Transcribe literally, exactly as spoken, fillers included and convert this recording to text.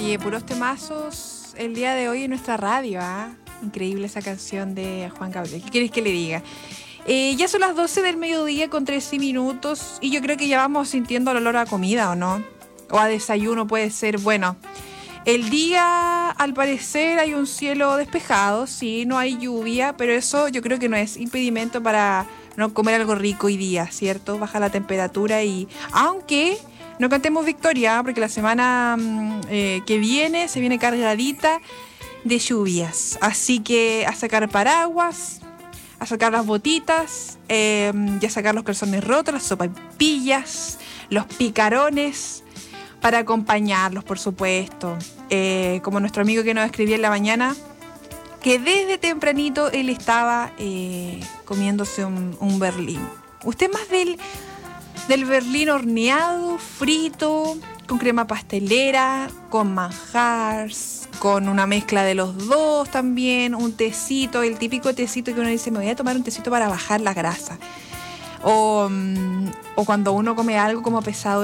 Oye, puros temazos el día de hoy en nuestra radio, ¿ah? Increíble esa canción de Juan Gabriel. ¿Qué quieres que le diga? Eh, ya son las doce del mediodía con trece minutos y yo creo que ya vamos sintiendo el olor a comida, ¿o no? O a desayuno puede ser. Bueno, el día, al parecer, hay un cielo despejado, sí, no hay lluvia, pero eso yo creo que no es impedimento para no comer algo rico hoy día, ¿cierto? Baja la temperatura y... Aunque no cantemos victoria, porque la semana mm, eh, que viene se viene cargadita de lluvias. Así que a sacar paraguas, a sacar las botitas, eh, y a sacar los calzones rotos, las sopaipillas, los picarones, para acompañarlos, por supuesto. Eh, como nuestro amigo que nos escribía en la mañana, que desde tempranito él estaba eh, comiéndose un, un berlín. ¿Usted más del, del berlín horneado, frito, con crema pastelera, con manjars, con una mezcla de los dos también, un tecito, el típico tecito que uno dice, me voy a tomar un tecito para bajar la grasa? O, o cuando uno come algo como pesado